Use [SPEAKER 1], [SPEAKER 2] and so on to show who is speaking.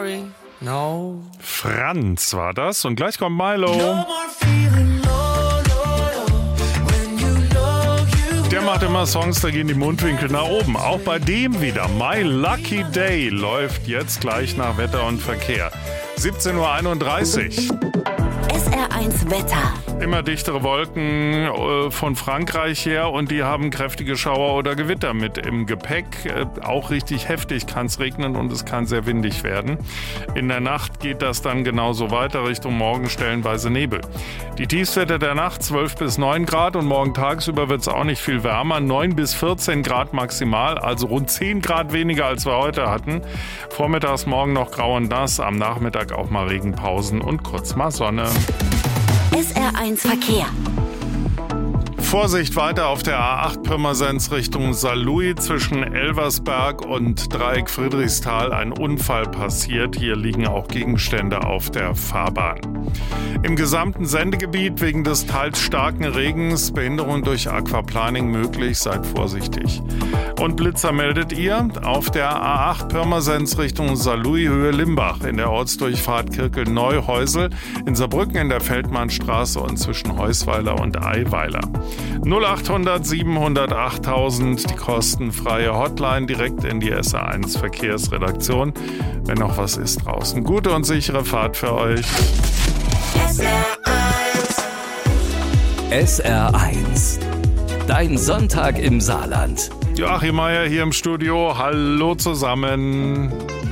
[SPEAKER 1] sorry, no.
[SPEAKER 2] Franz war das und gleich kommt Milo. Der macht immer Songs, da gehen die Mundwinkel nach oben. Auch bei dem wieder. My Lucky Day läuft jetzt gleich nach Wetter und Verkehr. 17:31 Uhr.
[SPEAKER 3] SR1 Wetter.
[SPEAKER 2] Immer dichtere Wolken von Frankreich her und die haben kräftige Schauer oder Gewitter mit im Gepäck. Auch richtig heftig kann es regnen und es kann sehr windig werden. In der Nacht geht das dann genauso weiter, Richtung Morgen stellenweise Nebel. Die Tiefstwerte der Nacht 12 bis 9 Grad und morgen tagsüber wird es auch nicht viel wärmer. 9 bis 14 Grad maximal, also rund 10 Grad weniger als wir heute hatten. Vormittags morgen noch grau und nass, am Nachmittag auch mal Regenpausen und kurz mal Sonne.
[SPEAKER 3] SR1 Verkehr.
[SPEAKER 2] Vorsicht weiter auf der A8 Pirmasens Richtung Saarlouis zwischen Elversberg und Dreieck Friedrichsthal. Ein Unfall passiert. Hier liegen auch Gegenstände auf der Fahrbahn. Im gesamten Sendegebiet wegen des teils starken Regens Behinderung durch Aquaplaning möglich. Seid vorsichtig. Und Blitzer meldet ihr auf der A8 Pirmasens Richtung Saarlouis Höhe Limbach in der Ortsdurchfahrt Kirkel-Neuhäusel, in Saarbrücken in der Feldmannstraße und zwischen Heusweiler und Eiweiler. 0800 700 8000, die kostenfreie Hotline direkt in die SR1 Verkehrsredaktion. Wenn noch was ist draußen. Gute und sichere Fahrt für euch.
[SPEAKER 4] SR1. Dein Sonntag im Saarland.
[SPEAKER 2] Joachim Meier hier im Studio. Hallo zusammen.